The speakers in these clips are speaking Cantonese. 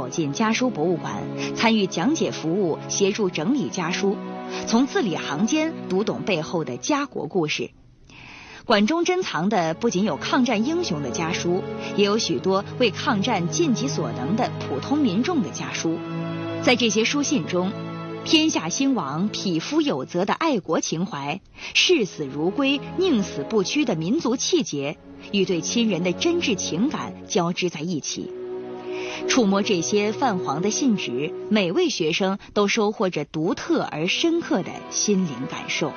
走进家书博物馆，参与讲解服务，协助整理家书，从字里行间读懂背后的家国故事。馆中珍藏的不仅有抗战英雄的家书，也有许多为抗战尽己所能的普通民众的家书。在这些书信中，天下兴亡、匹夫有责的爱国情怀，视死如归、宁死不屈的民族气节，与对亲人的真挚情感交织在一起。触摸这些泛黄的信纸，每位学生都收获着独特而深刻的心灵感受。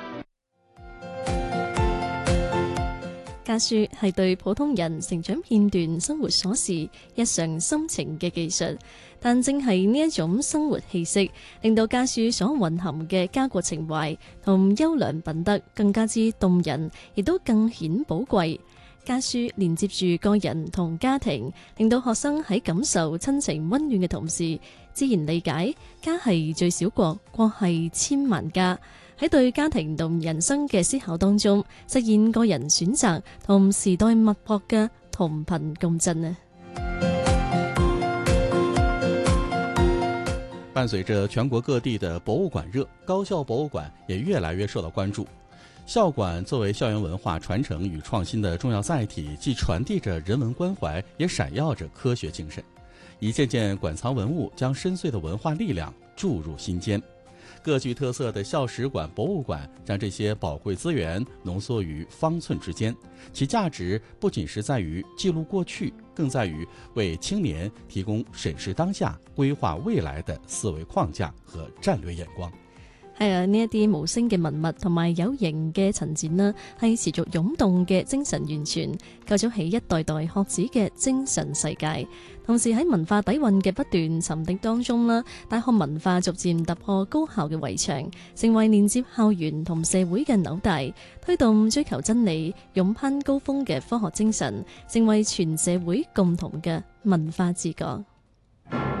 家書係對普通人成長片段、生活瑣事、日常心情嘅記述，但正係呢一種生活氣息，令到家書所蘊含嘅家國情懷同優良品德更加之動人，亦都更顯寶貴。家書連接住個人同家庭，令到學生喺感受親情溫暖嘅同時，自然理解家係最小國，國係千萬家。喺對家庭同人生嘅思考當中，實現個人選擇同時代脈搏嘅同頻共振啊！ 伴隨着全國各地的博物館熱，高校博物館也越來越受到關注。校館作為校園文化傳承與創新的重要載體，既傳遞着人文關懷，也閃耀着科學精神。一件件館藏文物將深邃的文化力量注入心間。各具特色的校史館、博物館將這些寶貴資源濃縮於方寸之間，其價值不僅是在於記錄過去，更在於為青年提供審視當下、規劃未來的思維框架和戰略眼光。 係啊，呢一啲無聲嘅文物同埋有形嘅陳展啦，係持續湧動嘅精神源泉，構築起一代代學子嘅精神世界。同時喺文化底蘊嘅不斷沉澱當中啦，大學文化逐漸突破高校嘅圍牆，成為連接校園同社會嘅紐帶，推動追求真理、勇攀高峰嘅科學精神，成為全社會共同嘅文化自覺。